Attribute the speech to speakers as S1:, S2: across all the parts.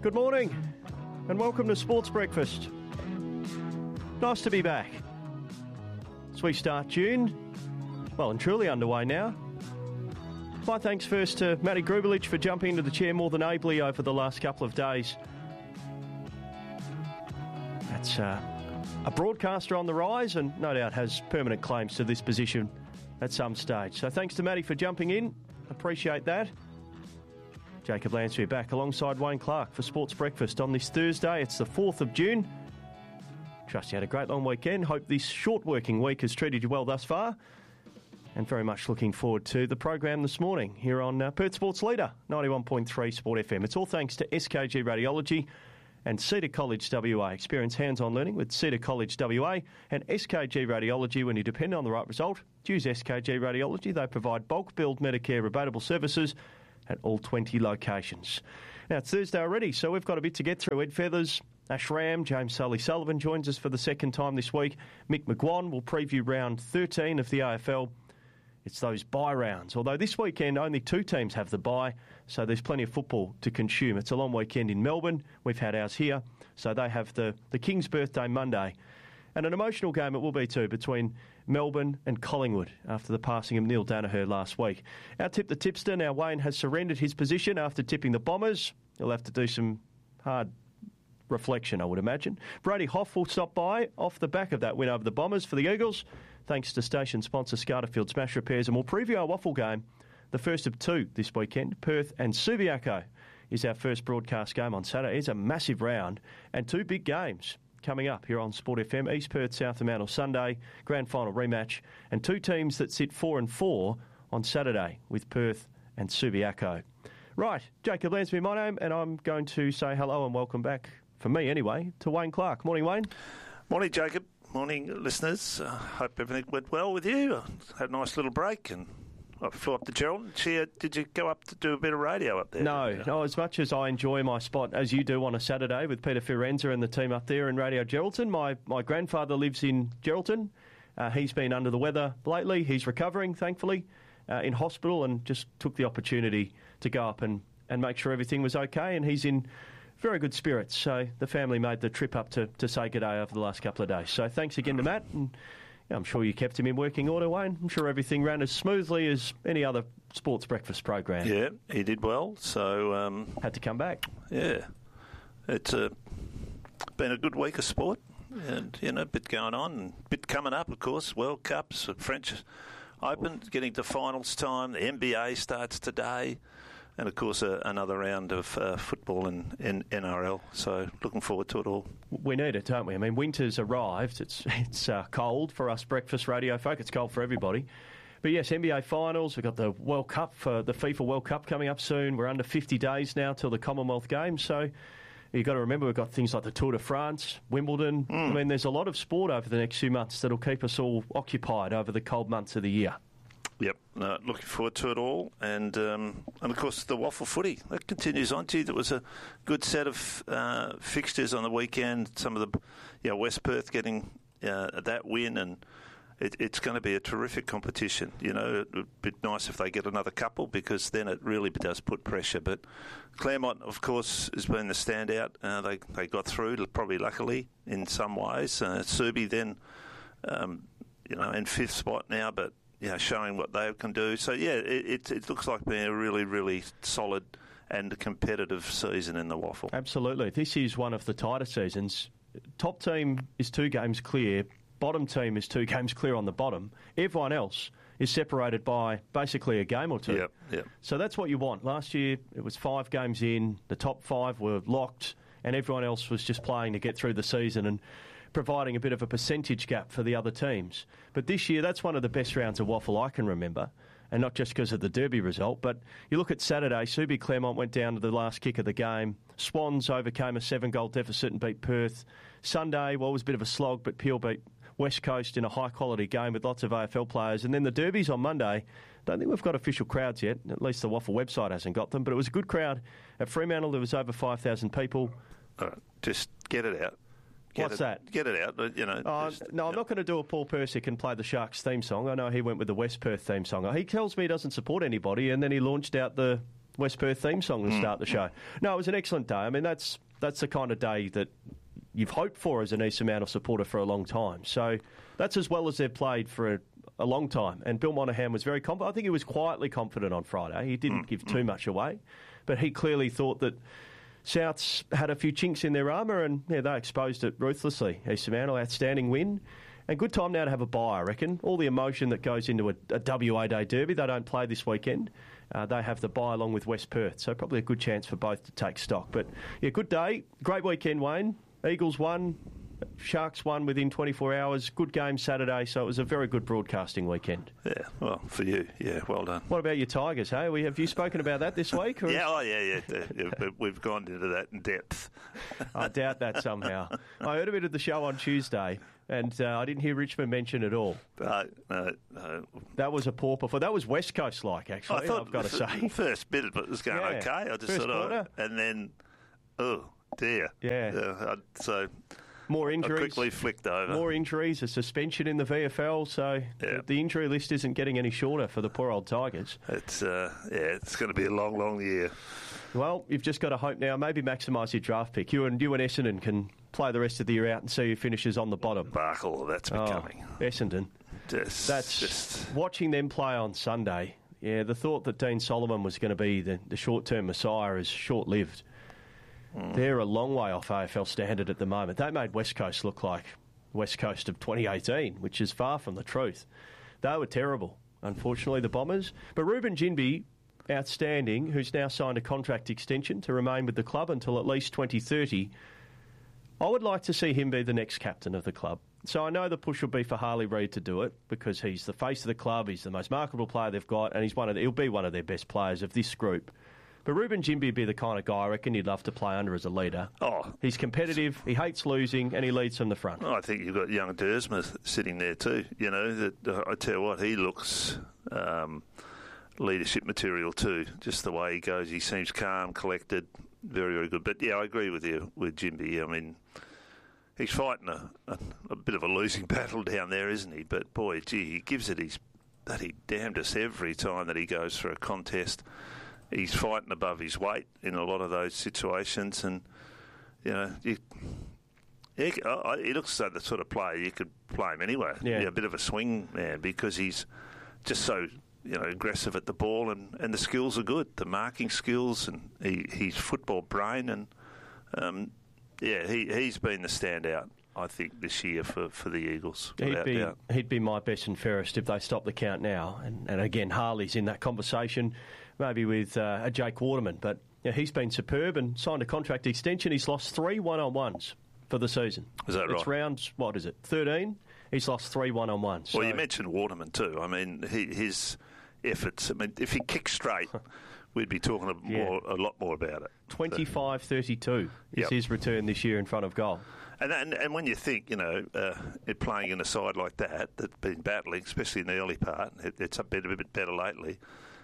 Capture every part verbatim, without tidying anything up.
S1: Good morning and welcome to Sports Breakfast. Nice to be back. As we start June, well and truly underway now. My thanks first to Matty Grubelich for jumping into the chair more than ably over the last couple of days. That's uh, a broadcaster on the rise and no doubt has permanent claims to this position at some stage. So thanks to Matty for jumping in. Appreciate that. Jacob Lansbury back alongside Wayne Clark for Sports Breakfast on this Thursday. It's the fourth of June. Trust you had a great long weekend. Hope this short working week has treated you well thus far. And very much looking forward to the program this morning here on uh, Perth Sports Leader, ninety-one point three Sport F M. It's all thanks to S K G Radiology and Cedar College W A. Experience hands-on learning with Cedar College W A and S K G Radiology. When you depend on the right result, choose S K G Radiology. They provide bulk billed Medicare rebatable services at all twenty locations. Now, it's Thursday already, so we've got a bit to get through. Ed Feathers, Ash Ram, James Sully-Sullivan joins us for the second time this week. Mick McGuan will preview round thirteen of the A F L. It's those bye rounds, although this weekend only two teams have the bye, so there's plenty of football to consume. It's a long weekend in Melbourne. We've had ours here, so they have the, the King's birthday Monday. And an emotional game it will be too between Melbourne and Collingwood after the passing of Neil Danaher last week. Our tip the tipster. Now Wayne has surrendered his position after tipping the Bombers. He'll have to do some hard reflection, I would imagine. Brady Hoff will stop by off the back of that win over the Bombers for the Eagles, thanks to station sponsor Scarterfield Smash Repairs. And we'll preview our waffle game, the first of two this weekend. Perth and Subiaco is our first broadcast game on Saturday. It's a massive round and two big games coming up here on Sport F M. East Perth, South Fremantle Sunday, grand final rematch, and two teams that sit four and four on Saturday with Perth and Subiaco. Right, Jacob Lansbury, my name, and I'm going to say hello and welcome back, for me anyway, to Wayne Clark. Morning, Wayne.
S2: Morning, Jacob. Morning, listeners. I uh, hope everything went well with you. I had a nice little break and I flew up to Geraldton. Chia, did you go up to do a bit of radio up there?
S1: No, no. As much as I enjoy my spot, as you do on a Saturday with Peter Fiorenza and the team up there in Radio Geraldton, my, my grandfather lives in Geraldton. Uh, he's been under the weather lately. He's recovering, thankfully, uh, in hospital, and just took the opportunity to go up and, and make sure everything was okay. And he's in very good spirits. So the family made the trip up to, to say good day over the last couple of days. So thanks again to Matt. And I'm sure you kept him in working order, Wayne. I'm sure everything ran as smoothly as any other sports breakfast program.
S2: Yeah, he did well. So um,
S1: had to come back.
S2: Yeah, it's uh, been a good week of sport, and you know, a bit going on, and a bit coming up, of course. World Cups, French Open, getting to finals time. The N B A starts today. And, of course, uh, another round of uh, football in, in N R L. So looking forward to it all.
S1: We need it, don't we? I mean, winter's arrived. It's it's uh, cold for us breakfast radio folk. It's cold for everybody. But, yes, N B A finals. We've got the World Cup, for the FIFA World Cup coming up soon. We're under fifty days now till the Commonwealth Games. So you've got to remember we've got things like the Tour de France, Wimbledon. Mm. I mean, there's a lot of sport over the next few months that'll keep us all occupied over the cold months of the year.
S2: Yep, no, looking forward to it all, and um, and of course the waffle footy that continues on. Gee, there was a good set of uh, fixtures on the weekend. Some of the, yeah, West Perth getting uh, that win, and it, it's going to be a terrific competition. You know, it would be nice if they get another couple, because then it really does put pressure. But Claremont, of course, has been the standout. Uh, they they got through, probably luckily in some ways. Uh, Subi then, um, you know, in fifth spot now, but. You know, showing what they can do. So, yeah, it, it, it looks like being a really, really solid and competitive season in the waffle.
S1: Absolutely. This is one of the tighter seasons. Top team is two games clear. Bottom team is two games clear on the bottom. Everyone else is separated by basically a game or two.
S2: Yep, yep.
S1: So that's what you want. Last year, it was five games in. The top five were locked, and everyone else was just playing to get through the season and providing a bit of a percentage gap for the other teams. But this year, that's one of the best rounds of waffle I can remember, and not just because of the Derby result, but you look at Saturday, Subi Claremont went down to the last kick of the game. Swans overcame a seven-goal deficit and beat Perth. Sunday, well, it was a bit of a slog, but Peel beat West Coast in a high-quality game with lots of A F L players. And then the Derbies on Monday, don't think we've got official crowds yet, at least the Waffle website hasn't got them, but it was a good crowd. At Fremantle, there was over five thousand people.
S2: Uh, just get it out. Get
S1: What's
S2: it,
S1: that?
S2: Get it out. You know.
S1: Uh,
S2: just,
S1: no, I'm
S2: you
S1: not going to do a Paul Persick and play the Sharks theme song. I know he went with the West Perth theme song. He tells me he doesn't support anybody, and then he launched out the West Perth theme song to start the show. No, it was an excellent day. I mean, that's that's the kind of day that you've hoped for as an East Fremantle supporter for a long time. So that's as well as they've played for a, a long time. And Bill Monahan was very confident. I think he was quietly confident on Friday. He didn't give too much away. But he clearly thought that Souths had a few chinks in their armour, and yeah, they exposed it ruthlessly. East Fremantle, outstanding win. And good time now to have a bye, I reckon. All the emotion that goes into a, a W A Day derby, they don't play this weekend. Uh, they have the bye along with West Perth, so probably a good chance for both to take stock. But yeah, good day. Great weekend, Wayne. Eagles won. Sharks won within twenty-four hours. Good game Saturday, so it was a very good broadcasting weekend.
S2: Yeah, well, for you, yeah, well done.
S1: What about your Tigers, hey? We, have you spoken about that this week? Or
S2: yeah, oh, yeah, yeah, yeah, yeah. We've gone into that in depth.
S1: I doubt that somehow. I heard a bit of the show on Tuesday, and uh, I didn't hear Richmond mention at all.
S2: Uh, no, no.
S1: That was a poor performance. That was West Coast-like, actually,
S2: I thought
S1: I've got to
S2: the
S1: say.
S2: First bit of it was going
S1: yeah.
S2: okay. I just
S1: First
S2: sort of,
S1: quarter.
S2: and then, oh, dear.
S1: Yeah.
S2: Uh, so...
S1: More injuries.
S2: I quickly flicked over.
S1: More injuries, a suspension in the V F L, so
S2: yeah.
S1: the injury list isn't getting any shorter for the poor old Tigers.
S2: It's uh, yeah, it's going to be a long, long year.
S1: Well, you've just got to hope now. Maybe maximise your draft pick. You and you and Essendon can play the rest of the year out and see who finishes on the bottom.
S2: Barkle, that's becoming.
S1: Oh, Essendon.
S2: Just,
S1: that's
S2: just
S1: watching them play on Sunday. Yeah, the thought that Dean Solomon was going to be the, the short-term messiah is short-lived. Mm. They're a long way off A F L standard at the moment. They made West Coast look like West Coast of twenty eighteen, which is far from the truth. They were terrible, unfortunately, the Bombers. But Ruben Ginbey, outstanding, who's now signed a contract extension to remain with the club until at least twenty thirty. I would like to see him be the next captain of the club. So I know the push will be for Harley Reid to do it because he's the face of the club, he's the most marketable player they've got, and he's one of the, he'll be one of their best players of this group. But Ruben Ginbey would be the kind of guy I reckon you'd love to play under as a leader.
S2: Oh,
S1: he's competitive, he hates losing, and he leads from the front.
S2: Oh, I think you've got young Dersma sitting there too. You know, that uh, I tell you what, he looks um, leadership material too. Just the way he goes, he seems calm, collected, very, very good. But yeah, I agree with you with Ginbey. I mean, he's fighting a, a, a bit of a losing battle down there, isn't he? But boy, gee, he gives it his bloody damnedest every time that he goes for a contest. He's fighting above his weight in a lot of those situations, and you know, you, he, uh, he looks like the sort of player you could play him anywhere.
S1: Yeah.
S2: Yeah, a bit of a swing man because he's just so you know aggressive at the ball, and, and the skills are good, the marking skills, and he, his football brain, and um, yeah, he he's been the standout. I think this year for, for the Eagles.
S1: He'd be, he'd be my best and fairest if they stop the count now. And, and again, Harley's in that conversation, maybe with uh, a Jake Waterman. But you know, he's been superb and signed a contract extension. He's lost three one-on-ones for the season.
S2: Is that right?
S1: It's round, what is it, thirteen? He's lost three one-on-ones.
S2: Well,
S1: so.
S2: You mentioned Waterman too. I mean, he, his efforts, I mean, if he kicks straight, we'd be talking a, more, yeah. a lot more about it.
S1: twenty-five thirty-two is yep. his return this year in front of goal.
S2: And, and and when you think, you know, uh, playing in a side like that, that's been battling, especially in the early part, it, it's a bit, a bit better lately.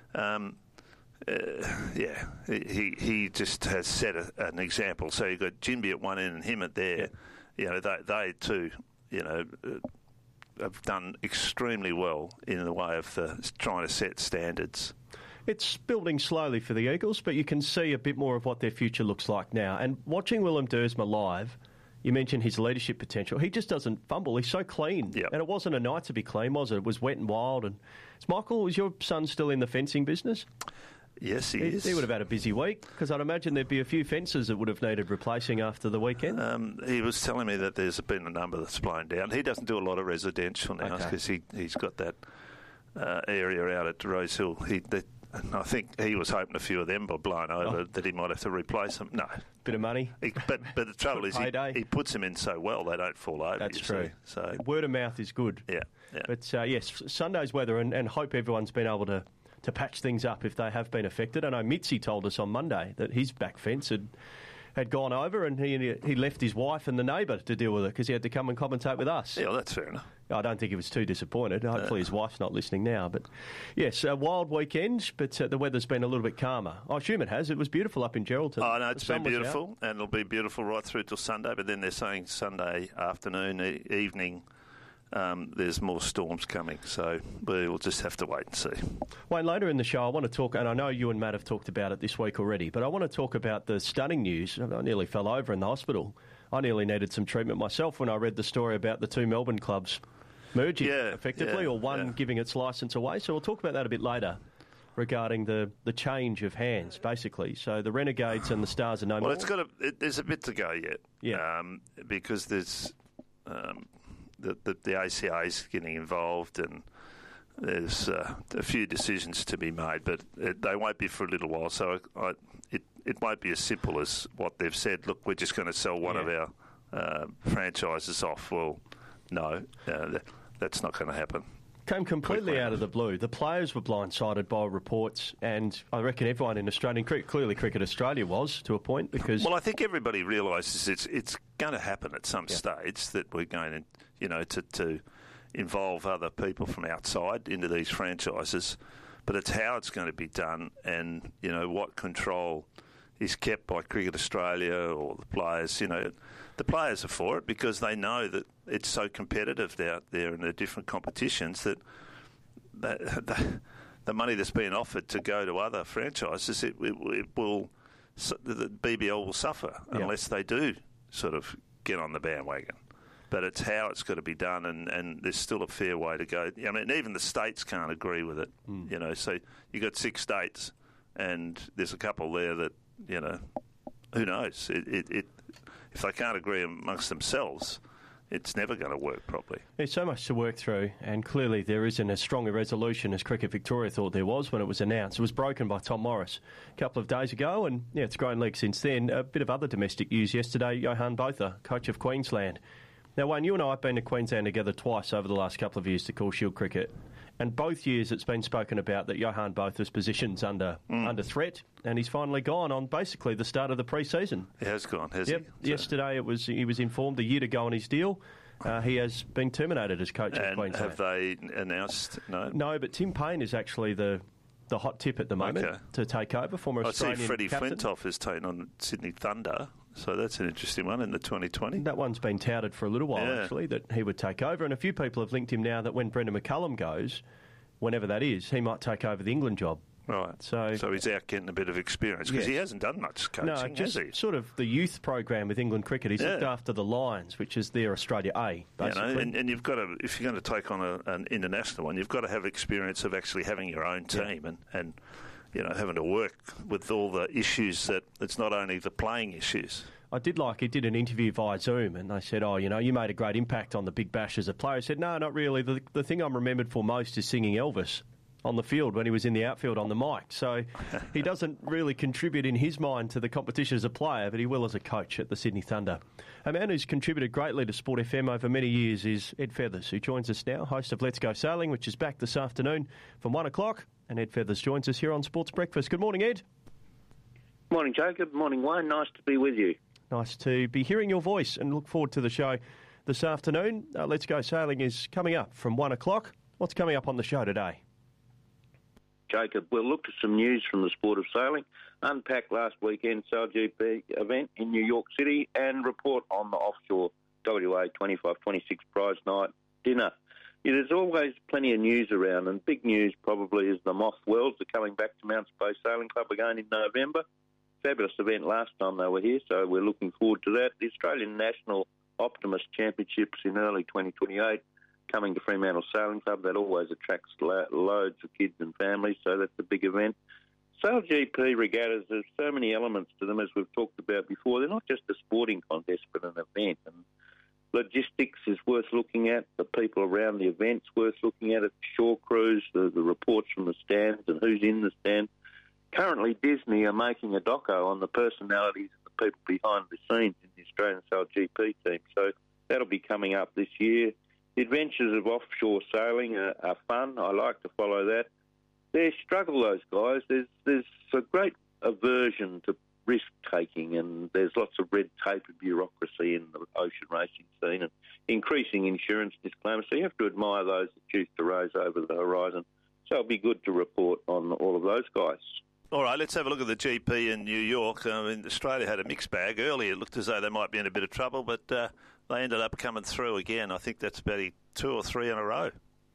S2: Um, uh, yeah, he he just has set a, an example. So you've got Ginbey at one end and him at there. You know, they, they too, you know, uh, have done extremely well in the way of uh, trying to set standards.
S1: It's building slowly for the Eagles, but you can see a bit more of what their future looks like now. And watching Willem Dersma live, you mentioned his leadership potential. He just doesn't fumble. He's so clean.
S2: Yep.
S1: And it wasn't a night to be clean, was it? It was wet and wild. And Michael, was your son still in the fencing business?
S2: Yes, he,
S1: he
S2: is.
S1: He would have had a busy week, because I'd imagine there'd be a few fences that would have needed replacing after the weekend.
S2: Um, he was telling me that there's been a number that's blown down. He doesn't do a lot of residential now because okay. he, he's got that uh, area out at Rosehill. He, they, And I think he was hoping a few of them were blown over, oh. that he might have to replace them. No.
S1: Bit of money.
S2: He, but but the trouble is he, he puts them in so well they don't fall over.
S1: That's true.
S2: See. So
S1: word of mouth is good.
S2: Yeah. yeah.
S1: But uh, yes, Sunday's weather, and, and hope everyone's been able to, to patch things up if they have been affected. I know Mitzi told us on Monday that his back fence had had gone over, and he he left his wife and the neighbour to deal with it because he had to come and commentate with us.
S2: Yeah, well, that's fair enough.
S1: I don't think he was too disappointed. Hopefully uh, his wife's not listening now. But yes, a wild weekend, but uh, the weather's been a little bit calmer. I assume it has. It was beautiful up in Geraldton.
S2: Oh, no, it's been beautiful, and it'll be beautiful right through till Sunday, but then they're saying Sunday afternoon, e- evening, um, there's more storms coming. So we'll just have to wait and see.
S1: Wayne, later in the show, I want to talk, and I know you and Matt have talked about it this week already, but I want to talk about the stunning news. I nearly fell over in the hospital. I nearly needed some treatment myself when I read the story about the two Melbourne clubs merging
S2: yeah,
S1: effectively,
S2: yeah,
S1: or one
S2: yeah.
S1: giving its licence away. So we'll talk about that a bit later regarding the, the change of hands, basically. So the Renegades and the Stars are no
S2: well,
S1: more.
S2: Well, it's got a, it, there's a bit to go yet.
S1: Yeah.
S2: Um, because there's um, the, the, the A C A is getting involved and there's uh, a few decisions to be made, but it, they won't be for a little while. So I, it, it won't be as simple as what they've said. Look, we're just going to sell one
S1: yeah.
S2: of our uh, franchises off. Well, no, uh, that, that's not going to happen.
S1: Came completely out of the blue. The players were blindsided by reports, and I reckon everyone in Australian cricket, clearly Cricket Australia was to a point, because...
S2: Well, I think everybody realises it's it's going to happen at some yeah. stage that we're going to, you know, to, to involve other people from outside into these franchises, but it's how it's going to be done and, you know, what control is kept by Cricket Australia or the players. You know, the players are for it because they know that it's so competitive out there in the different competitions that the, the, the money that's being offered to go to other franchises, it, it, it will, the B B L will suffer yeah. unless they do sort of get on the bandwagon. But it's how it's got to be done, and, and there's still a fair way to go. I mean, even the states can't agree with it, mm. you know. So you've got six states, and there's a couple there that, you know, who knows? It, it, it if they can't agree amongst themselves, it's never going to work properly.
S1: There's so much to work through, and clearly there isn't as strong a resolution as Cricket Victoria thought there was when it was announced. It was broken by Tom Morris a couple of days ago, and yeah, it's grown legs since then. A bit of other domestic news yesterday. Johan Botha, coach of Queensland. Now, Wayne, you and I have been to Queensland together twice over the last couple of years to call Shield cricket, and both years it's been spoken about that Johan Botha's position's under mm. under threat, and he's finally gone on basically the start of the pre-season.
S2: He has gone, has
S1: yep.
S2: he?
S1: Yesterday it was he was informed a year to go on his deal. Uh, he has been terminated as coach
S2: and
S1: of Queensland.
S2: Have they announced? No,
S1: no. But Tim Payne is actually the the hot tip at the moment
S2: okay.
S1: to take over. Former
S2: I
S1: Australian
S2: see Freddie
S1: captain.
S2: Flintoff has taken on Sydney Thunder. So that's an interesting one in the twenty twenty.
S1: That one's been touted for a little while,
S2: yeah.
S1: actually, that he would take over. And a few people have linked him now that when Brendan McCullum goes, whenever that is, he might take over the England job.
S2: Right.
S1: So,
S2: so he's out getting a bit of experience because
S1: yes.
S2: he hasn't done much coaching,
S1: no, just
S2: has he?
S1: Sort of the youth program with England cricket. He's yeah. looked after the Lions, which is their Australia A, basically.
S2: You know, and, and you've got to, if you're going to take on a, an international one, you've got to have experience of actually having your own team yeah. and, and you know, having to work with all the issues that it's not only the playing issues.
S1: I did like, he did an interview via Zoom, and they said, oh, you know, you made a great impact on the Big Bash as a player. He said, no, not really. The, the thing I'm remembered for most is singing Elvis on the field when he was in the outfield on the mic. So he doesn't really contribute in his mind to the competition as a player, but he will as a coach at the Sydney Thunder. A man who's contributed greatly to Sport F M over many years is Ed Feathers, who joins us now, host of Let's Go Sailing, which is back this afternoon from one o'clock. And Ed Feathers joins us here on Sports Breakfast. Good morning, Ed.
S3: Morning, Jacob. Morning, Wayne. Nice to be with you.
S1: Nice to be hearing your voice and look forward to the show this afternoon. Uh, Let's Go Sailing is coming up from one o'clock. What's coming up on the show today?
S3: Jacob, we'll look at some news from the sport of sailing, unpack last weekend's S A I L G P event in New York City, and report on the offshore W A twenty-five twenty-six prize night dinner. Yeah, there's always plenty of news around, and big news probably is the Moth Worlds are coming back to Mount Space Sailing Club again in November. Fabulous event last time they were here, so we're looking forward to that. The Australian National Optimist Championships in early twenty twenty-eight coming to Fremantle Sailing Club. That always attracts lo- loads of kids and families, so that's a big event. S A I L G P regattas, there's so many elements to them, as we've talked about before. They're not just a sporting contest, but an event. And logistics is worth looking at. The people around the event's worth looking at. It. Shore crews, the, the reports from the stands and who's in the stand. Currently, Disney are making a doco on the personalities and the people behind the scenes in the Australian S A I L G P team. So that'll be coming up this year. The adventures of offshore sailing are, are fun. I like to follow that. They struggle, those guys. There's there's a great aversion to risk-taking, and there's lots of red tape and bureaucracy in the ocean racing scene and increasing insurance disclaimers. So you have to admire those that choose to race over the horizon. So it'll be good to report on all of those guys.
S2: All right, let's have a look at the G P in New York. I mean, Australia had a mixed bag. Earlier it looked as though they might be in a bit of trouble, but uh, they ended up coming through again. I think that's about two or three in a row.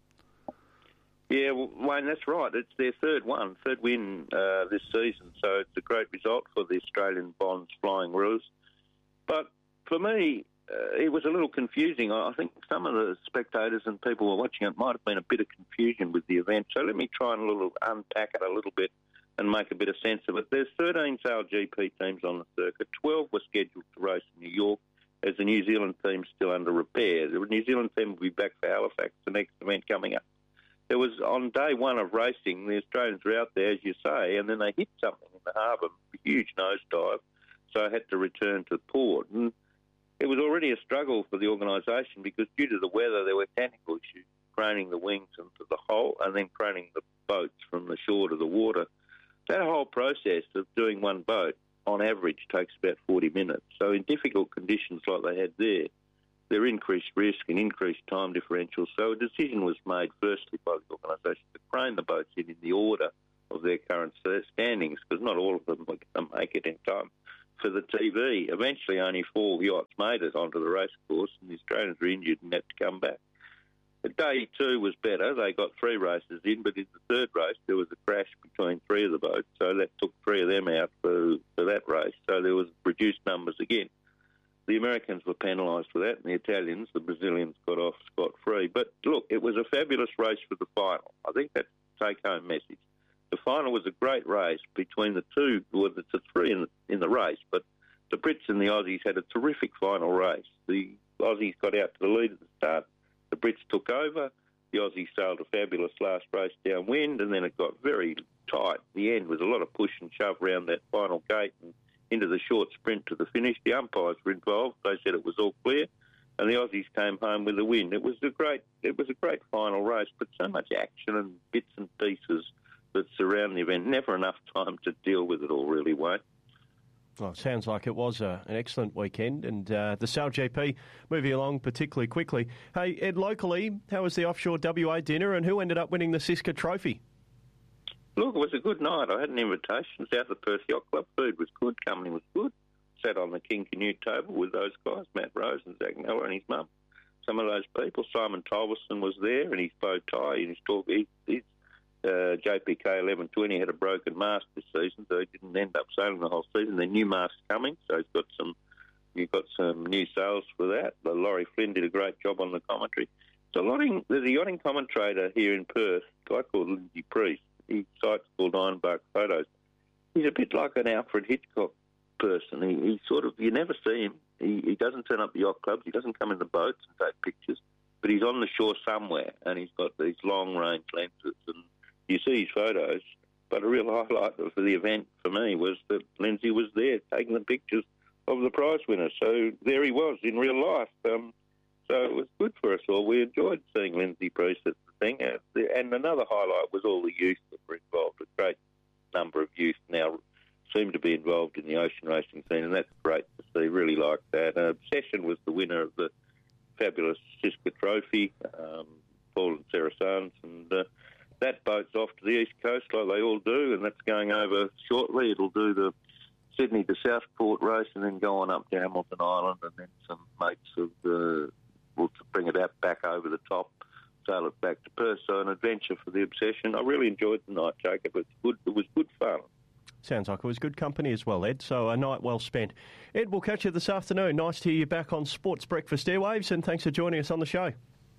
S3: Yeah, well, Wayne, that's right. It's their third one, third win uh, this season. So it's a great result for the Australian Bonds Flying Roos. But for me, uh, it was a little confusing. I think some of the spectators and people who were watching it might have been a bit of confusion with the event. So let me try and a little unpack it a little bit and make a bit of sense of it. There's thirteen Sail G P teams on the circuit. twelve were scheduled to race in New York, as the New Zealand team's still under repair. The New Zealand team will be back for Halifax, the next event coming up. There was, on day one of racing, the Australians were out there, as you say, and then they hit something in the harbour, a huge nosedive, so I had to return to port. And it was already a struggle for the organisation because due to the weather, there were technical issues, craning the wings into the hull and then craning the boats from the shore to the water. That whole process of doing one boat, on average, takes about forty minutes. So in difficult conditions like they had there, there increased risk and increased time differential. So a decision was made firstly by the organisation to crane the boats in in the order of their current standings, because not all of them were going to make it in time for the T V. Eventually only four yachts made it onto the race course, and the Australians were injured and had to come back. But day two was better. They got three races in, but in the third race there was a crash between three of the boats, so that took three of them out for, for that race. So there was reduced numbers again. The Americans were penalised for that, and the Italians, the Brazilians, got off scot-free. But look, it was a fabulous race for the final. I think that's the take-home message. The final was a great race between the two, well, the three in the, in the race, but the Brits and the Aussies had a terrific final race. The Aussies got out to the lead at the start. The Brits took over. The Aussies sailed a fabulous last race downwind, and then it got very tight. The end was a lot of push and shove around that final gate and into the short sprint to the finish. The umpires were involved. They said it was all clear, and the Aussies came home with a win. It was a great, it was a great final race, but so much action and bits and pieces that surround the event. Never enough time to deal with it all, really, Wayne.
S1: Well, it sounds like it was a, an excellent weekend, and uh, the Sail G P moving along particularly quickly. Hey, Ed, locally, how was the offshore W A dinner, and who ended up winning the Siska Trophy?
S3: Look, it was a good night. I had an invitation. South of Perth Yacht Club. Food was good. Company was good. Sat on the King Canute table with those guys, Matt Rose and Zach Miller and his mum. Some of those people. Simon Tolverson was there, and his bow tie and his talk. He, his uh, J P K eleven twenty had a broken mast this season, so he didn't end up sailing the whole season. The new mast's coming, so he's got some. You've got some new sales for that. The Laurie Flynn did a great job on the commentary. So yachting, there's a yachting commentator here in Perth, a guy called Lindsay Priest. He cites called Ironbark Photos. He's a bit like an Alfred Hitchcock person. He, he sort of, you never see him. He, he doesn't turn up at yacht clubs. He doesn't come in the boats and take pictures. But he's on the shore somewhere, and he's got these long-range lenses. And you see his photos. But a real highlight for the event for me was that Lindsay was there taking the pictures of the prize winners. So there he was in real life. Um, so it was good for us all. We enjoyed seeing Lindsay Priest at the thing. And another highlight was all the youth that were involved. A great number of youth now seem to be involved in the ocean racing scene, and that's great to see. Really like that. Uh, Obsession was the winner of the fabulous Siska Trophy, um, Paul and Sarah Sands, and uh, that boat's off to the east coast like they all do, and that's going over shortly. It'll do the Sydney to Southport race and then go on up to Hamilton Island, and then some mates of the... We'll bring it out back over the top, sail it back to Perth. So an adventure for the Obsession. I really enjoyed the night, Jacob. It was good. It was good fun.
S1: Sounds like it was good company as well, Ed. So a night well spent. Ed, we'll catch you this afternoon. Nice to hear you back on Sports Breakfast Airwaves, and thanks for joining us on the show.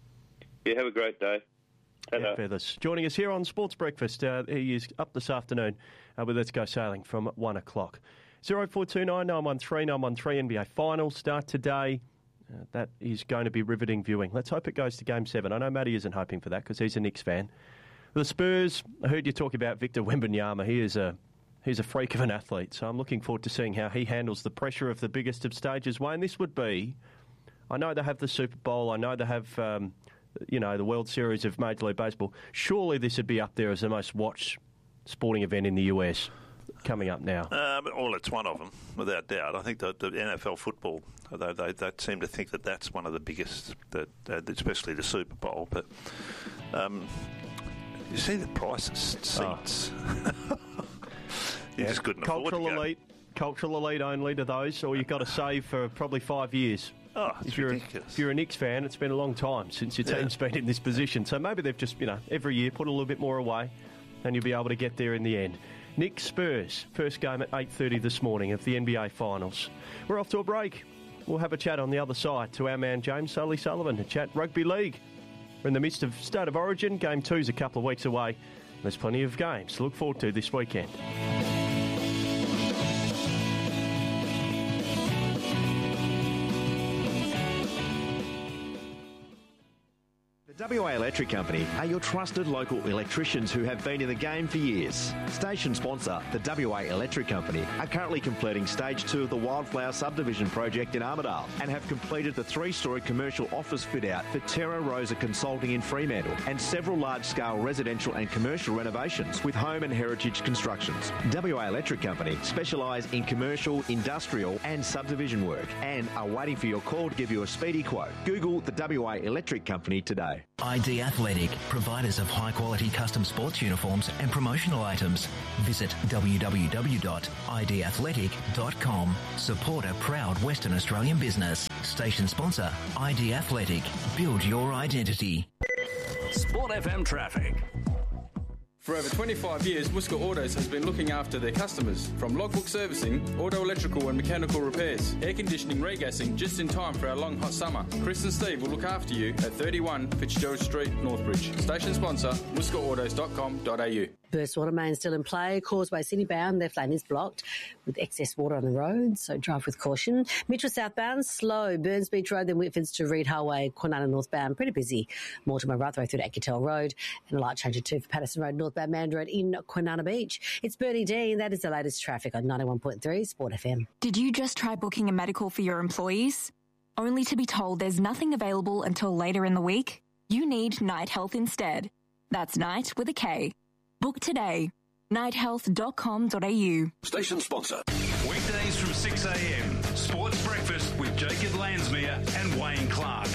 S3: Yeah, have a great day.
S1: Ed Feathers joining us here on Sports Breakfast. Uh, he is up this afternoon uh, with Let's Go Sailing from one o'clock. zero four two nine nine one three nine one three N B A final start today. Uh, that is going to be riveting viewing. Let's hope it goes to Game seven. I know Matty isn't hoping for that because he's a Knicks fan. The Spurs, I heard you talk about Victor Wembanyama. He is a, he's a freak of an athlete, so I'm looking forward to seeing how he handles the pressure of the biggest of stages. Wayne, this would be, I know they have the Super Bowl, I know they have, um, you know, the World Series of Major League Baseball. Surely this would be up there as the most watched sporting event in the U S coming up now.
S2: Uh, well, it's one of them, without doubt. I think the, the N F L football, they, they, they seem to think that that's one of the biggest, that, uh, especially the Super Bowl. But um, you see the prices, seats. Oh. You
S1: yeah.
S2: just couldn't
S1: Cultural
S2: afford to go.
S1: elite, cultural elite only to those, or you've got to save for probably five years
S2: Oh, it's
S1: if you're
S2: ridiculous.
S1: A, if you're a Knicks fan, it's been a long time since your team's yeah. been in this position. So maybe they've just, you know, every year put a little bit more away and you'll be able to get there in the end. Knicks Spurs, first game at eight thirty this morning of the N B A Finals. We're off to a break. We'll have a chat on the other side to our man James Sully Sullivan to chat rugby league. We're in the midst of State of Origin. Game two's a couple of weeks away. There's plenty of games to look forward to this weekend.
S4: The W A Electric Company are your trusted local electricians who have been in the game for years. Station sponsor, the W A Electric Company, are currently completing stage two of the Wildflower Subdivision project in Armidale and have completed the three-storey commercial office fit-out for Terra Rosa Consulting in Fremantle and several large-scale residential and commercial renovations with home and heritage constructions. W A Electric Company specialise in commercial, industrial and subdivision work and are waiting for your call to give you a speedy quote. Google the W A Electric Company today.
S5: I D Athletic, providers of high-quality custom sports uniforms and promotional items. Visit w w w dot i d athletic dot com. Support a proud Western Australian business. Station sponsor, I D Athletic. Build your identity.
S6: Sport F M traffic.
S7: For over twenty-five years, Muska Autos has been looking after their customers. From logbook servicing, auto electrical and mechanical repairs, air conditioning, regassing, just in time for our long hot summer. Chris and Steve will look after you at thirty-one Fitzgerald Street, Northbridge. Station sponsor, muska autos dot com dot a u.
S8: Burst water main still in play. Causeway Sydney bound, left lane is blocked with excess water on the road, so drive with caution. Mitchell southbound, slow. Burns Beach Road, then Whitfords to Reed Highway. Kwinana northbound, pretty busy. Mortimer Ruthway through to Ecketell Road. And a light change at two for Patterson Road, northbound Mandurah Road in Kwinana Beach. It's Bernie Dean. That is the latest traffic on ninety-one point three Sport F M.
S9: Did you just try booking a medical for your employees, only to be told there's nothing available until later in the week? You need Night Health instead. That's Night with a K. Book today. night health dot com dot a u.
S6: Station sponsor. Weekdays from six a m. Sports Breakfast with Jacob Lansmere and Wayne Clark.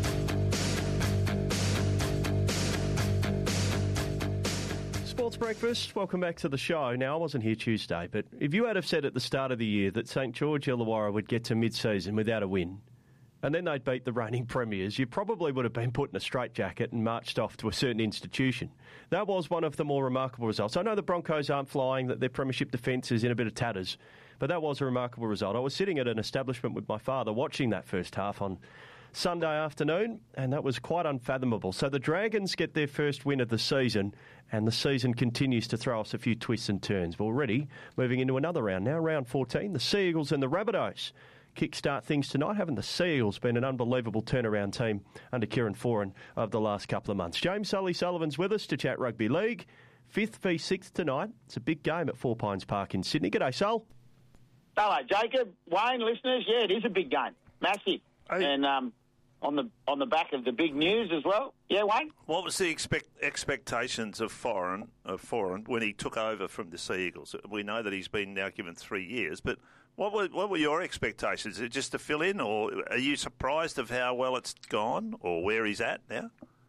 S1: Sports Breakfast, welcome back to the show. Now, I wasn't here Tuesday, but if you had have said at the start of the year that St George Illawarra would get to mid-season without a win, and then they'd beat the reigning premiers, you probably would have been put in a straitjacket and marched off to a certain institution. That was one of the more remarkable results. I know the Broncos aren't flying, that their premiership defence is in a bit of tatters, but that was a remarkable result. I was sitting at an establishment with my father watching that first half on Sunday afternoon, and that was quite unfathomable. So the Dragons get their first win of the season, and the season continues to throw us a few twists and turns. We're already moving into another round. Now round fourteen, the Sea Eagles and the Rabbitohs kickstart things tonight. Haven't the Sea Eagles been an unbelievable turnaround team under Kieran Foran over the last couple of months? James Sully Sullivan's with us to chat rugby league. Fifth v sixth tonight. It's a big game at Four Pines Park in Sydney. G'day, Sul.
S10: Hello, Jacob. Wayne, listeners, yeah, it is a big game. Massive. Hey. And um, on the on the back of the big news as well. Yeah, Wayne?
S2: What was the expect, expectations of Foran, of Foran when he took over from the Sea Eagles? We know that he's been now given three years, but What were what were your expectations? Is it just to fill in, or are you surprised of how well it's gone, or where he's at now?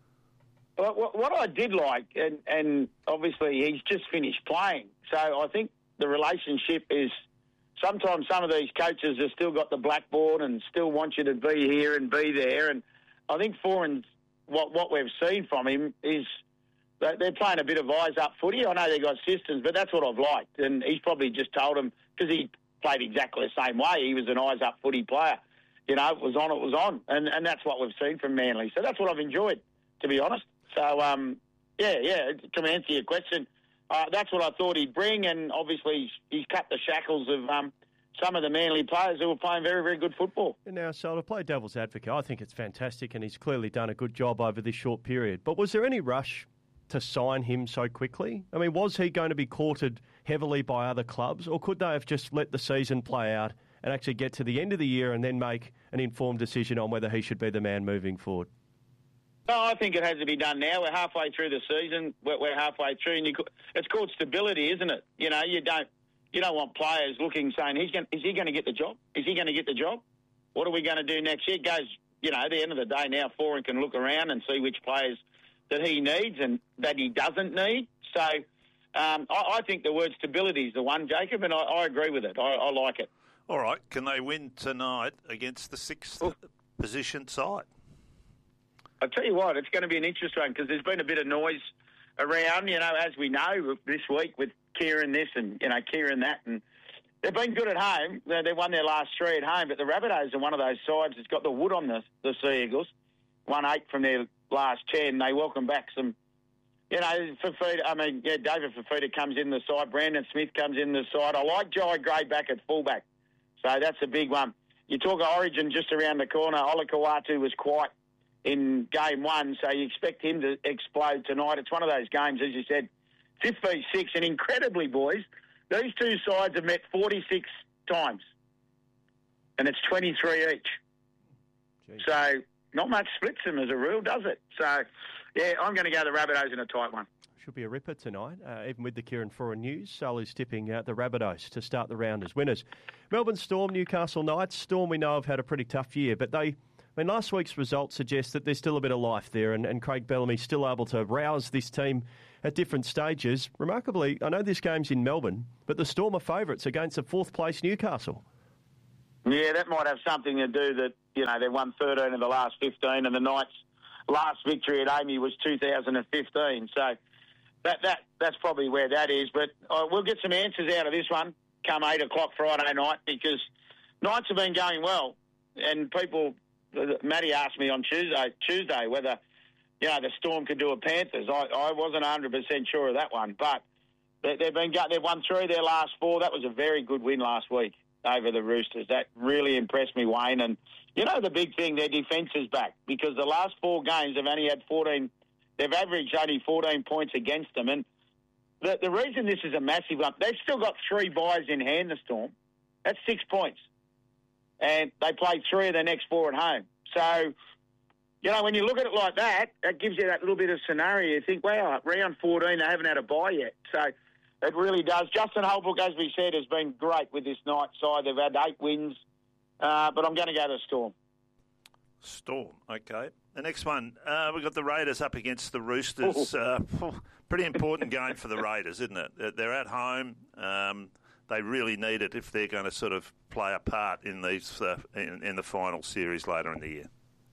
S10: Well, what I did like, and, and obviously he's just finished playing, so I think the relationship is sometimes some of these coaches have still got the blackboard and still want you to be here and be there, and I think Foran's, what, what we've seen from him is that they're playing a bit of eyes-up footy. I know they've got systems, but that's what I've liked, and he's probably just told them, because he played exactly the same way. He was an eyes-up footy player. You know, it was on, it was on. And and that's what we've seen from Manly. So that's what I've enjoyed, to be honest. So, um, yeah, yeah, to answer your question, uh, that's what I thought he'd bring. And obviously he's, he's cut the shackles of um, some of the Manly players who were playing very, very good football.
S1: And now, so to play devil's advocate, I think it's fantastic and he's clearly done a good job over this short period. But was there any rush to sign him so quickly? I mean, was he going to be courted heavily by other clubs, or could they have just let the season play out and actually get to the end of the year and then make an informed decision on whether he should be the man moving forward?
S10: No, I think it has to be done now. We're halfway through the season. We're, we're halfway through, and you, it's called stability, isn't it? You know, you don't you don't want players looking saying, "He's going, is he going to get the job? Is he going to get the job? What are we going to do next year?" It goes, you know, at the end of the day now, Foran can look around and see which players that he needs and that he doesn't need. So um, I, I think the word stability is the one, Jacob, and I, I agree with it. I, I like it.
S2: All right. Can they win tonight against the sixth
S10: Well,
S2: positioned side.
S10: I'll tell you what, it's going to be an interesting one because there's been a bit of noise around, you know, as we know this week with Kieran this and, you know, Kieran that. And they've been good at home. They've won their last three at home, but the Rabbitohs are one of those sides that's got the wood on the, the Sea Eagles. Won eight from their last ten. They welcome back some, you know, Fafita. I mean, yeah, David Fafita comes in the side. Brandon Smith comes in the side. I like Jai Gray back at fullback. So that's a big one. You talk of Origin just around the corner. Ola Kawatu was quite in game one, so you expect him to explode tonight. It's one of those games, as you said, fifth v six, and incredibly, boys, these two sides have met forty-six times, and it's twenty-three each. Jeez. So not much splits them as a rule, does it? So, yeah, I'm going to go the Rabbitohs in a tight one.
S1: Should be a ripper tonight, uh, even with the Kieran Foran news. Sully's tipping uh, the Rabbitohs to start the round as winners. Melbourne Storm, Newcastle Knights. Storm, we know, have had a pretty tough year, but they... I mean, last week's results suggest that there's still a bit of life there, and, and Craig Bellamy's still able to rouse this team at different stages. Remarkably, I know this game's in Melbourne, but the Storm are favourites against the fourth-place Newcastle.
S10: Yeah, that might have something to do that, you know, they won thirteen of the last fifteen, and the Knights' last victory at Amy was two thousand fifteen. So that that that's probably where that is. But uh, we'll get some answers out of this one come eight o'clock Friday night, because Knights have been going well, and people... Matty asked me on Tuesday Tuesday whether, you know, the Storm could do a Panthers. I, I wasn't one hundred percent sure of that one, but they, they've been they've won three of their last four. That was a very good win last week over the Roosters. That really impressed me, Wayne. And, you know, the big thing, their defence is back, because the last four games they've only had fourteen, they've averaged only fourteen points against them. And the, the reason this is a massive one, they've still got three buys in hand, the Storm. That's six points. And they played three of their next four at home. So, you know, when you look at it like that, that gives you that little bit of scenario. You think, wow, round fourteen, they haven't had a bye yet. So it really does. Justin Holbrook, as we said, has been great with this Knight side. They've had eight wins, uh, but I'm going to go to Storm.
S2: Storm, okay. The next one, uh, we've got the Raiders up against the Roosters. Uh, pretty important game for the Raiders, isn't it? They're at home. Um, They really need it if they're going to sort of play a part in these uh, in, in the final series later in the year.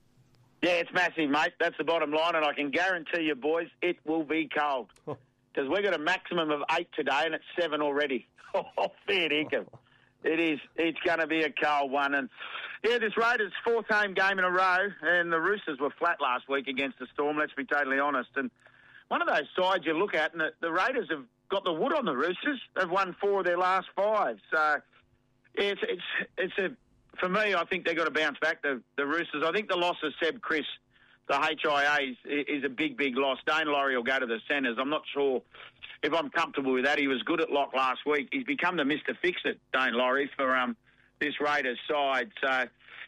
S10: Yeah, it's massive, mate. That's the bottom line, and I can guarantee you, boys, it will be cold. Because we've got a maximum of eight today, and it's seven already. Oh, fair dinkum. It is. It's going to be a cold one. And, yeah, this Raiders' fourth home game in a row, and the Roosters were flat last week against the Storm, let's be totally honest. And one of those sides you look at, and the, the Raiders have got the wood on the Roosters. They've won four of their last five. So it's it's it's a for me. I think they've got to bounce back. The the Roosters. I think the loss of Seb Chris, the H I As, is a big big loss. Dane Laurie will go to the centres. I'm not sure if I'm comfortable with that. He was good at lock last week. He's become the Mister Fix-It, Dane Laurie, for um this Raiders side. So as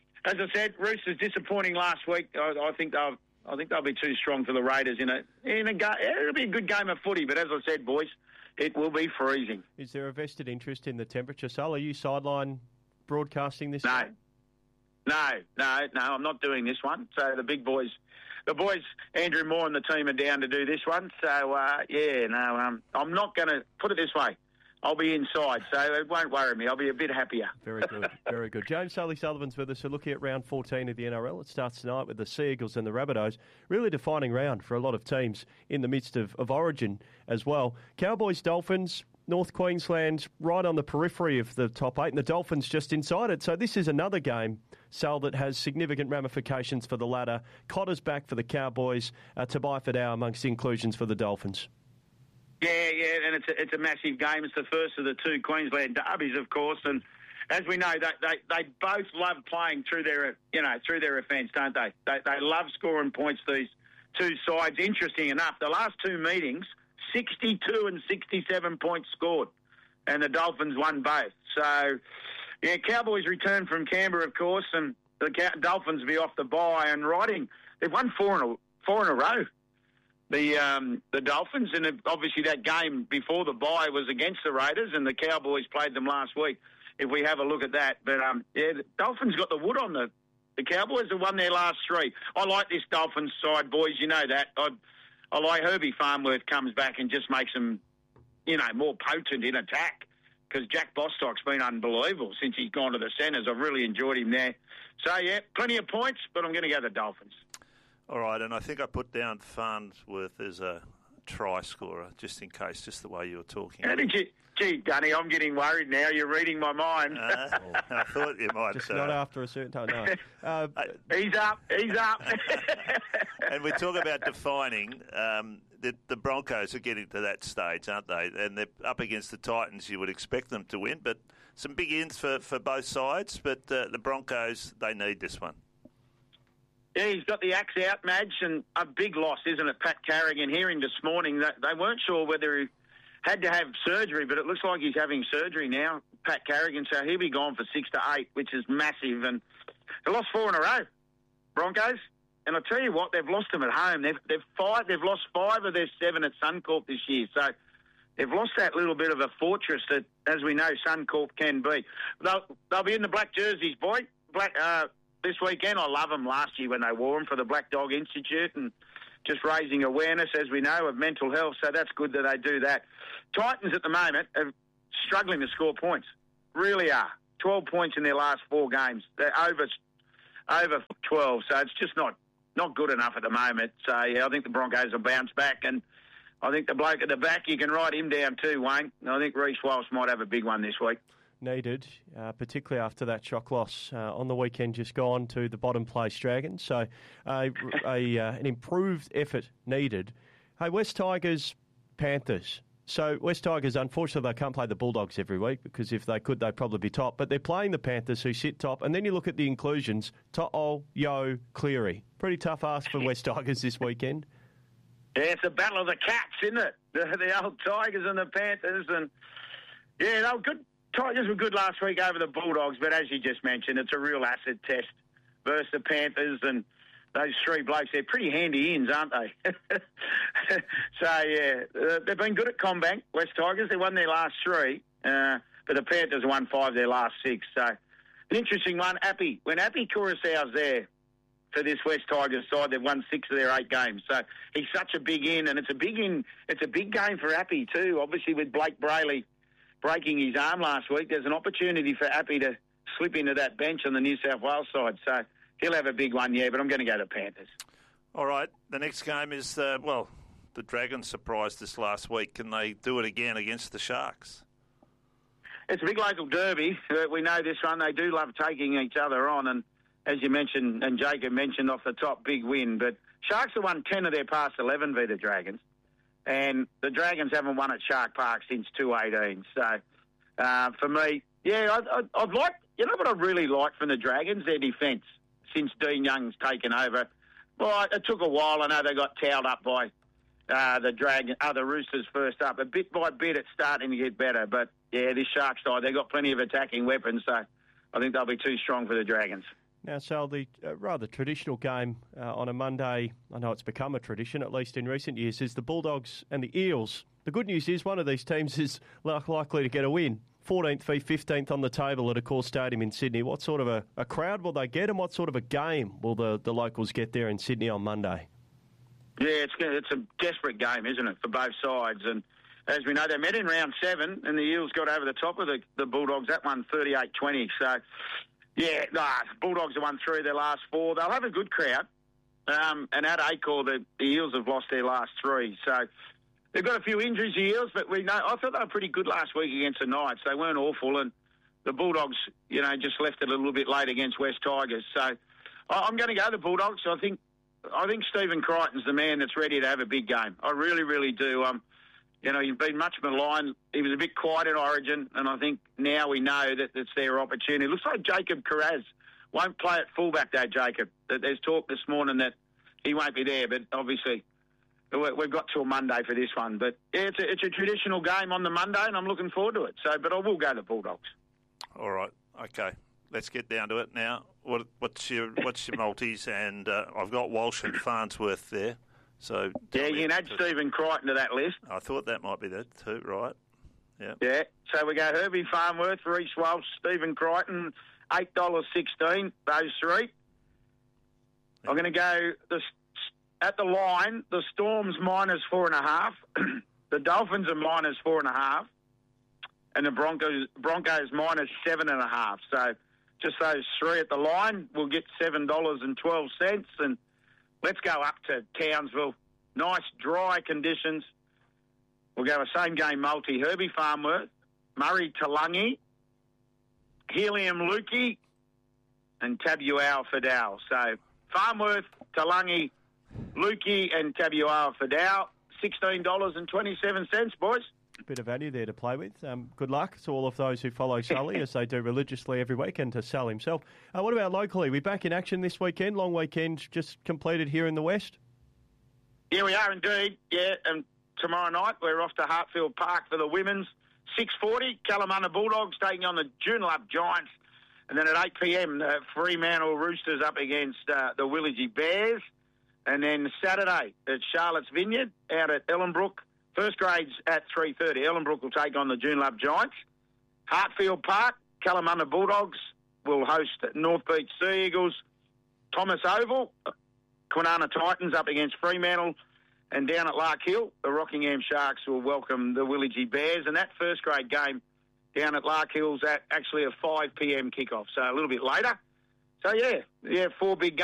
S10: I said, Roosters disappointing last week. I, I think they'll. I think they'll be too strong for the Raiders in a in a ga- It'll be a good game of footy, but as I said, boys, it will be freezing.
S1: Is there a vested interest in the temperature, Sal? Are you sideline broadcasting this?
S10: No,
S1: game?
S10: no, no, no. I'm not doing this one. So the big boys, the boys, Andrew Moore and the team are down to do this one. So uh, yeah, no, um, I'm not going to put it this way. I'll be inside, so it won't worry me. I'll be a bit happier.
S1: Very good, very good. James Sully Sullivan's with us. We're looking at round fourteen of the N R L. It starts tonight with the Sea Eagles and the Rabbitohs. Really defining round for a lot of teams in the midst of, of Origin as well. Cowboys, Dolphins, North Queensland right on the periphery of the top eight, and the Dolphins just inside it. So this is another game, Sal, that has significant ramifications for the ladder. Cotter's back for the Cowboys. Uh, Tobias Fadau amongst inclusions for the Dolphins.
S10: Yeah, yeah, and it's a, it's a massive game. It's the first of the two Queensland derbies, of course, and as we know, they, they they both love playing through their you know through their offence, don't they? They they love scoring points. These two sides. Interesting enough, the last two meetings, sixty-two and sixty-seven points scored, and the Dolphins won both. So, yeah, Cowboys return from Canberra, of course, and the Dolphins will be off the bye and riding. They've won four in a four in a row. The um, the Dolphins, and obviously that game before the bye was against the Raiders, and the Cowboys played them last week, if we have a look at that. But, um, yeah, the Dolphins got the wood on the... The Cowboys have won their last three. I like this Dolphins side, boys, you know that. I, I like Herbie Farnworth comes back and just makes them, you know, more potent in attack. because Jack Bostock's been unbelievable since he's gone to the centres. I've really enjoyed him there. So, yeah, plenty of points, but I'm going to go the Dolphins.
S2: All right, and I think I put down Farnsworth as a try scorer, just in case, just the way you were talking.
S10: How did you... Gee, Dunny, I'm getting worried now. You're reading my mind.
S2: Uh, I thought you might.
S1: Just
S2: uh,
S1: not after a certain time, no. Uh,
S10: he's up, he's up.
S2: And we talk about defining. Um, the, the Broncos are getting to that stage, aren't they? And they're up against the Titans. You would expect them to win, but some big ins for, for both sides. But uh, the Broncos, they need this one.
S10: Yeah, he's got the axe out, Madge, and a big loss, isn't it, Pat Carrigan? Hearing this morning that they weren't sure whether he had to have surgery, but it looks like he's having surgery now, Pat Carrigan, so he'll be gone for six to eight, which is massive. And they lost four in a row, Broncos. And I'll tell you what, they've lost them at home. They've they've five. They've lost five of their seven at Suncorp this year. So they've lost that little bit of a fortress that, as we know, Suncorp can be. They'll they'll be in the black jerseys, boy. Black uh, this weekend. I love them last year when they wore them for the Black Dog Institute and just raising awareness, as we know, of mental health. So that's good that they do that. Titans at the moment are struggling to score points. Really are. twelve points in their last four games. They're over over twelve. So it's just not, not good enough at the moment. So, yeah, I think the Broncos will bounce back. And I think the bloke at the back, you can write him down too, Wayne. And I think Reece Walsh might have a big one this week.
S1: Needed, uh, particularly after that shock loss uh, on the weekend just gone to the bottom place Dragons. So uh, a, uh, an improved effort needed. Hey, West Tigers, Panthers. So West Tigers, unfortunately, they can't play the Bulldogs every week because if they could, they'd probably be top. But they're playing the Panthers who sit top. And then you look at the inclusions, To'o, Yo, Cleary. Pretty tough ask for West Tigers this weekend.
S10: Yeah, it's a battle of the cats, isn't it? The, the old Tigers and the Panthers. And, yeah, they were good. Tigers were good last week over the Bulldogs, but as you just mentioned, it's a real acid test versus the Panthers and those three blokes. They're pretty handy ins, aren't they? So, yeah, uh, they've been good at combat, West Tigers. They won their last three, uh, but the Panthers won five of their last six. So, an interesting one. Appy, when Appy Curaçao's there for this West Tigers side, they've won six of their eight games. So, he's such a big in, and it's a big in. It's a big game for Appy too, obviously with Blake Brayley breaking his arm last week. There's an opportunity for Appy to slip into that bench on the New South Wales side. So he'll have a big one, yeah, but I'm going to go to Panthers.
S2: All right. The next game is, uh, well, the Dragons surprised us last week. Can they do it again against the Sharks?
S10: It's a big local derby. We know this one. They do love taking each other on. And as you mentioned, and Jacob mentioned off the top, big win. But Sharks have won ten of their past eleven v the Dragons. And the Dragons haven't won at Shark Park since two eighteen. So, uh, for me, yeah, I, I, I've liked, you know what I really like from the Dragons? Their defence since Dean Young's taken over. Well, it took a while. I know they got towed up by uh, the Dragon, uh, the Roosters first up. But bit by bit, it's starting to get better. But, yeah, this Shark side, they've got plenty of attacking weapons. So, I think they'll be too strong for the Dragons.
S1: Now, Sal, the uh, rather traditional game uh, on a Monday, I know it's become a tradition, at least in recent years, is the Bulldogs and the Eels. The good news is one of these teams is likely to get a win. fourteenth v fifteenth on the table at Accor Stadium in Sydney. What sort of a, a crowd will they get and what sort of a game will the, the locals get there in Sydney on Monday?
S10: Yeah, it's it's a desperate game, isn't it, for both sides. And as we know, they met in round seven and the Eels got over the top of the, the Bulldogs. That won thirty-eight twenty. So, yeah, nah, Bulldogs have won three of their last four. They'll have a good crowd. Um, and at Accor, the, the Eels have lost their last three. So they've got a few injuries, the Eels, but we know I thought they were pretty good last week against the Knights. They weren't awful, and the Bulldogs, you know, just left it a little bit late against West Tigers. So I'm going to go the Bulldogs. I think I think Stephen Crichton's the man that's ready to have a big game. I really, really do. Um, you know, he's been much maligned. He was a bit quiet in Origin, and I think now we know that it's their opportunity. It looks like Jacob Carraz won't play at fullback, though, Jacob. There's talk this morning that he won't be there, but obviously we've got till Monday for this one. But, yeah, it's a, it's a traditional game on the Monday, and I'm looking forward to it. So, but I will go the Bulldogs.
S2: All right. Okay. Let's get down to it now. What, what's your what's your multis? And uh, I've got Walsh and Farnsworth there. So
S10: yeah, you can add to, Stephen Crichton to that list.
S2: I thought that might be that too, right? Yeah.
S10: Yeah. So we go Herbie Farnsworth, Reece Walsh, Stephen Crichton, eight dollars sixteen. Those three. Yeah. I'm going to go the at the line. The Storms minus four and a half. The Dolphins are minus four and a half. and the Broncos Broncos minus seven and a half. So just those three at the line will get seven dollars and twelve cents. And let's go up to Townsville. Nice dry conditions. We'll go a same game multi. Herbie Farnworth, Murray Talangi, Helium Lukey, and Tabuao Fidel. So Farnworth, Talangi, Lukey, and Tabuao Fidel. sixteen dollars and twenty-seven cents, boys.
S1: Bit of value there to play with. Um, good luck to all of those who follow Sully, as they do religiously every week, and to Sal himself. Uh, what about locally? We're back in action this weekend. Long weekend just completed here in the West.
S10: Yeah, we are indeed. Yeah, and tomorrow night we're off to Hartfield Park for the women's. six forty, Kalamunda Bulldogs taking on the Joondalup Giants. And then at eight p.m, uh, Fremantle Roosters up against uh, the Willagee Bears. And then Saturday at Charlotte's Vineyard out at Ellenbrook. First grades at three thirty. Ellenbrook will take on the Joondalup Giants. Hartfield Park, Kalamunda Bulldogs will host North Beach Sea Eagles. Thomas Oval, Kwinana Titans up against Fremantle. And down at Lark Hill, the Rockingham Sharks will welcome the Willagee Bears. And that first grade game down at Lark Hill's at actually a five p.m. kickoff, so a little bit later. So, yeah, yeah, four big games.